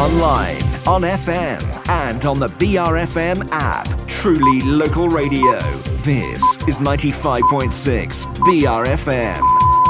online, on FM, and on the BRFM app. Truly local radio. This is 95.6 BRFM.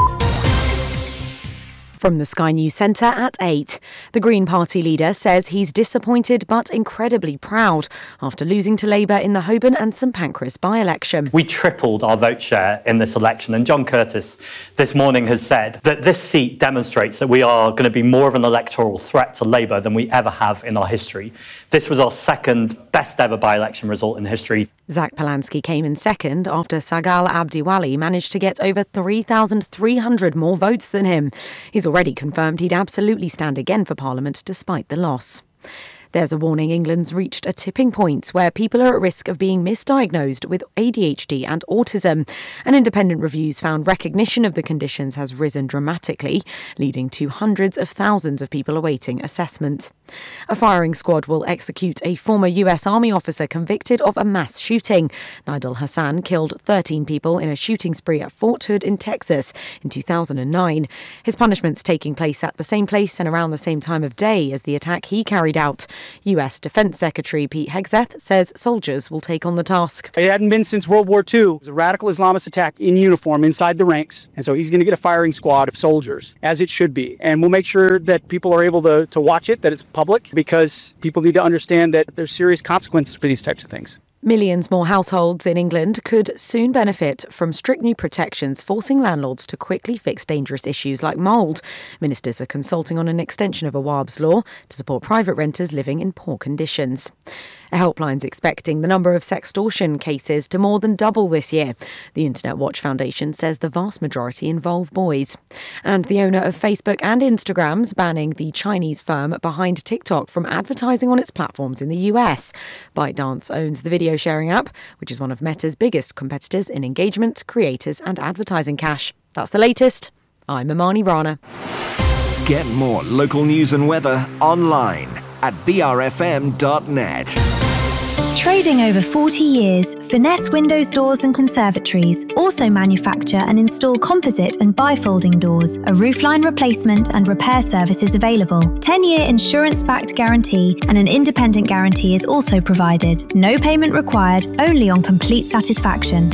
From the Sky News Centre at 8. The Green Party leader says he's disappointed but incredibly proud after losing to Labour in the Holborn and St Pancras by-election. We tripled our vote share in this election, and John Curtis this morning has said that this seat demonstrates that we are going to be more of an electoral threat to Labour than we ever have in our history. This was our second best ever by-election result in history. Zach Polanski came in second after Sagal Abdiwali managed to get over 3,300 more votes than him. He's already confirmed he'd absolutely stand again for Parliament despite the loss. There's a warning England's reached a tipping point where people are at risk of being misdiagnosed with ADHD and autism. An independent reviews found recognition of the conditions has risen dramatically, leading to hundreds of thousands of people awaiting assessment. A firing squad will execute a former US Army officer convicted of a mass shooting. Nidal Hassan killed 13 people in a shooting spree at Fort Hood in Texas in 2009. His punishment's taking place at the same place and around the same time of day as the attack he carried out. US Defence Secretary Pete Hegseth says soldiers will take on the task. It hadn't been since World War II. It was a radical Islamist attack in uniform inside the ranks. And so he's going to get a firing squad of soldiers, as it should be. And we'll make sure that people are able to watch it, that it's public, because people need to understand that there's serious consequences for these types of things. Millions more households in England could soon benefit from strict new protections forcing landlords to quickly fix dangerous issues like mould. Ministers are consulting on an extension of Awab's law to support private renters living in poor conditions. A helpline's expecting the number of sextortion cases to more than double this year. The Internet Watch Foundation says the vast majority involve boys. And the owner of Facebook and Instagram's banning the Chinese firm behind TikTok from advertising on its platforms in the US. ByteDance owns the video sharing app, which is one of Meta's biggest competitors in engagement, creators and advertising cash. That's the latest. I'm Imani Rana. Get more local news and weather online at brfm.net. Trading over 40 years, Finesse Windows Doors and Conservatories also manufacture and install composite and bifolding doors. A roofline replacement and repair service is available. 10-year insurance-backed guarantee and an independent guarantee is also provided. No payment required, only on complete satisfaction.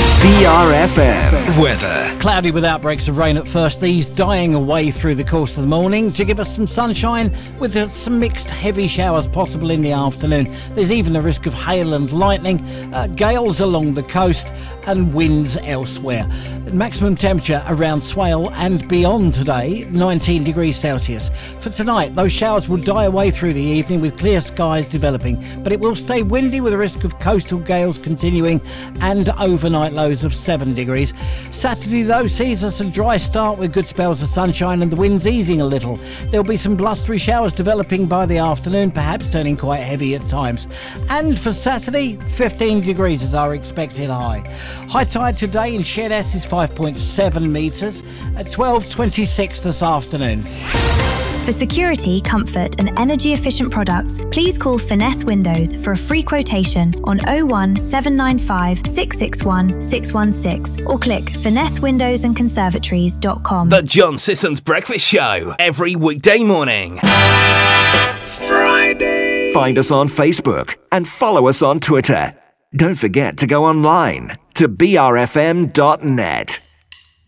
BRFM weather. Cloudy with outbreaks of rain at first, these dying away through the course of the morning to give us some sunshine with some mixed heavy showers possible in the afternoon. There's even a risk of hail and lightning, gales along the coast and winds elsewhere. Maximum temperature around Swale and beyond today, 19 degrees Celsius. For tonight, those showers will die away through the evening with clear skies developing, but it will stay windy with a risk of coastal gales continuing and overnight lows of 7 degrees. Saturday, though, sees us a dry start with good spells of sunshine and the winds easing a little. There'll be some blustery showers developing by the afternoon, perhaps turning quite heavy at times. And for Saturday, 15 degrees is our expected high. High tide today in Sheerness is 5.7 metres at 12:26 this afternoon. For security, comfort and energy-efficient products, please call Finesse Windows for a free quotation on 01 795 661 616 or click finessewindowsandconservatories.com. The John Sissons Breakfast Show, every weekday morning. Friday. Find us on Facebook and follow us on Twitter. Don't forget to go online to brfm.net.